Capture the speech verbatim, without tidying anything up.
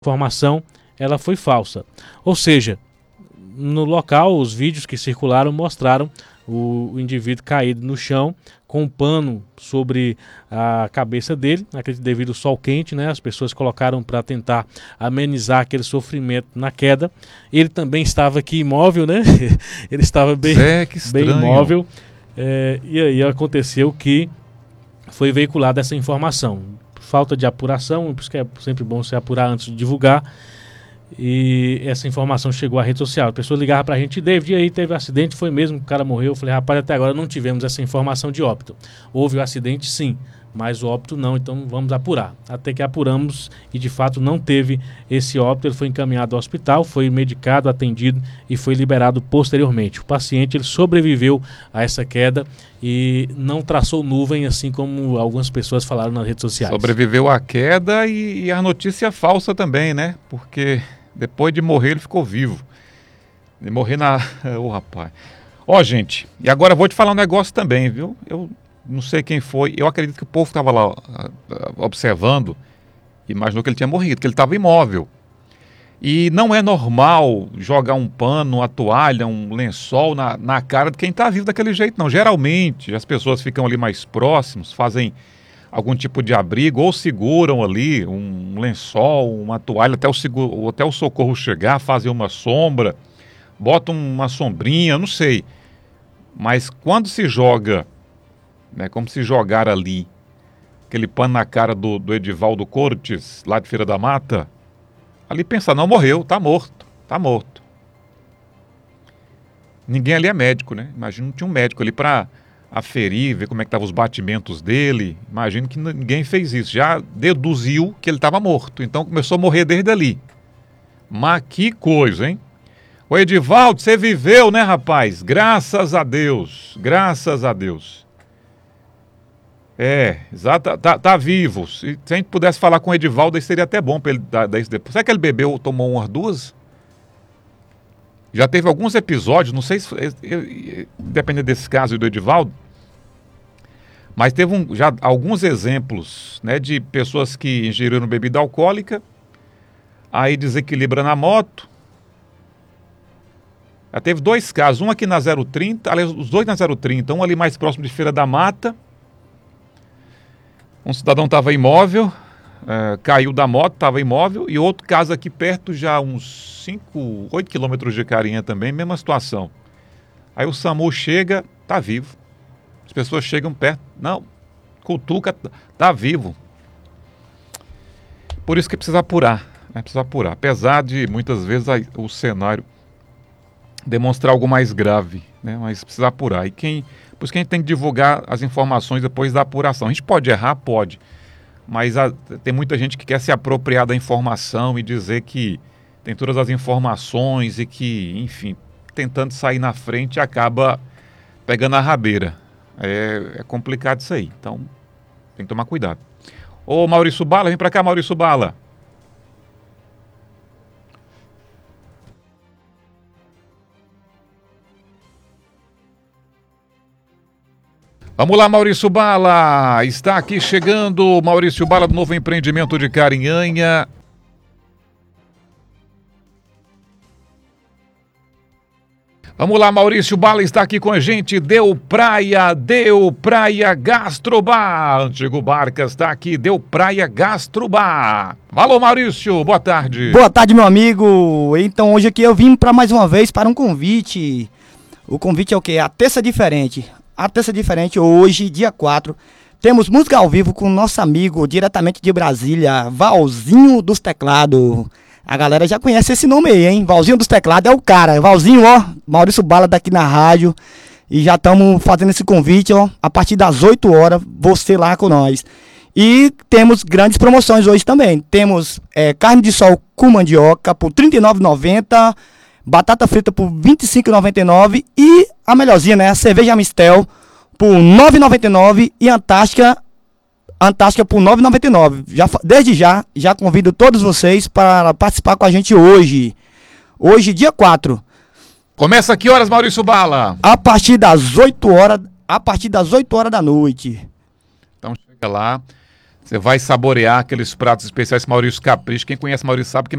informação ela foi falsa. Ou seja, no local, os vídeos que circularam mostraram o, o indivíduo caído no chão com um pano sobre a cabeça dele, acredito devido ao sol quente, né? As pessoas colocaram para tentar amenizar aquele sofrimento na queda. Ele também estava aqui imóvel, né? Ele estava bem, é, que bem imóvel. É, e aí aconteceu que foi veiculada essa informação. Falta de apuração, por isso que é sempre bom você apurar antes de divulgar. E essa informação chegou à rede social. A pessoa ligava pra gente: David, e aí teve um acidente, foi mesmo que o cara morreu? Eu falei: rapaz, até agora não tivemos essa informação de óbito. Houve o acidente sim, mas o óbito não, então vamos apurar. Até que apuramos e de fato não teve esse óbito. Ele foi encaminhado ao hospital, foi medicado, atendido e foi liberado posteriormente. O paciente ele sobreviveu a essa queda e não traçou nuvem, assim como algumas pessoas falaram nas redes sociais. Sobreviveu à queda e, e a notícia falsa também, né? Porque depois de morrer ele ficou vivo. De morrer na... Ô, oh, rapaz. Ó, oh, gente, e agora eu vou te falar um negócio também, viu? Eu não sei quem foi, eu acredito que o povo estava lá observando e imaginou que ele tinha morrido, que ele estava imóvel. E não é normal jogar um pano, uma toalha, um lençol na, na cara de quem está vivo daquele jeito, não. Geralmente as pessoas ficam ali mais próximos, fazem algum tipo de abrigo ou seguram ali um lençol, uma toalha até o, seguro, até o socorro chegar, fazem uma sombra, botam uma sombrinha, não sei. Mas quando se joga, né, como se jogar ali aquele pano na cara do, do Edivaldo Cortes, lá de Feira da Mata, ali pensa, não, morreu, tá morto, tá morto. Ninguém ali é médico, né? Imagina, não tinha um médico ali para aferir, ver como é que estavam os batimentos dele. Imagino que ninguém fez isso. Já deduziu que ele estava morto. Então começou a morrer desde ali. Mas que coisa, hein? Ô Edivaldo, você viveu, né, rapaz? Graças a Deus, graças a Deus. É, exato, tá, tá vivo. Se, se a gente pudesse falar com o Edivaldo, aí seria até bom para ele dar, dar isso depois. Será que ele bebeu ou tomou umas duas? Já teve alguns episódios, não sei se, dependendo desse caso do Edivaldo, mas teve um, já alguns exemplos, né, de pessoas que ingeriram bebida alcoólica, aí desequilibra na moto. Já teve dois casos, um aqui na zero trinta, aliás, os dois na zero trinta, um ali mais próximo de Feira da Mata. Um cidadão estava imóvel, é, caiu da moto, estava imóvel, e outro caso aqui perto, já uns cinco, oito quilômetros de Carinha também, mesma situação. Aí o SAMU chega, tá vivo. As pessoas chegam perto, não, cutuca, tá vivo. Por isso que precisa apurar, né? Precisa apurar. Apesar de muitas vezes a, o cenário demonstrar algo mais grave, né? Mas precisa apurar. E quem, por isso que a gente tem que divulgar as informações depois da apuração. A gente pode errar? Pode. Mas a, tem muita gente que quer se apropriar da informação e dizer que tem todas as informações e que, enfim, tentando sair na frente acaba pegando a rabeira. É, é complicado isso aí. Então, tem que tomar cuidado. Ô Maurício Bala, vem pra cá, Maurício Bala. Vamos lá, Maurício Bala. Está aqui chegando Maurício Bala do novo empreendimento de Carinhanha. Vamos lá, Maurício Bala está aqui com a gente. Deu Praia, Deu Praia Gastrobar. Antigo Barcas está aqui, Deu Praia Gastrobar. Alô, Maurício, boa tarde. Boa tarde, meu amigo. Então, hoje aqui eu vim para mais uma vez para um convite. O convite é o quê? A Terça Diferente. A Terça Diferente, hoje, dia quatro, temos música ao vivo com o nosso amigo, diretamente de Brasília, Valzinho dos Teclados. A galera já conhece esse nome aí, hein? Valzinho dos Teclados é o cara. Valzinho, ó, Maurício Bala daqui na rádio. E já estamos fazendo esse convite, ó, a partir das oito horas, você lá com nós. E temos grandes promoções hoje também. Temos é, carne de sol com mandioca por trinta e nove reais e noventa centavos. Batata frita por vinte e cinco reais e noventa e nove centavos e a melhorzinha, né, a cerveja Mistel por nove reais e noventa e nove centavos e Antártica, Antártica por nove reais e noventa e nove centavos. Já, desde já, já convido todos vocês para participar com a gente hoje. Hoje, dia quatro. Começa a que horas, Maurício Bala? A partir das oito horas, a partir das oito horas da noite. Então chega lá. Você vai saborear aqueles pratos especiais Maurício Capricho. Quem conhece Maurício sabe que